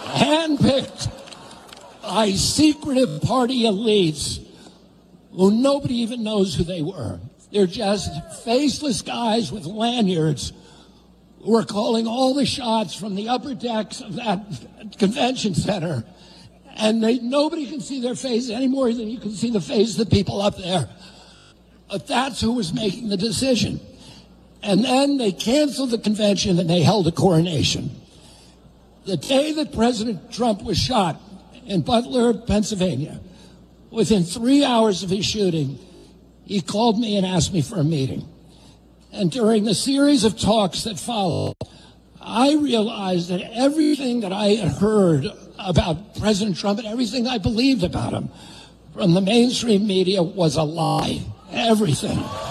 handpicked by secretive party elites who nobody even knows who they were. They're just faceless guys with lanyards who are calling all the shots from the upper decks of that convention center. And nobody can see their face any more than you can see the face of the people up there. But that's who was making the decision. And then they canceled the convention and they held a coronation. The day that President Trump was shot in Butler, Pennsylvania, within 3 hours of his shooting, he called me and asked me for a meeting. And during the series of talks that followed, I realized that everything that I had heard about President Trump and everything I believed about him from the mainstream media was a lie. Everything.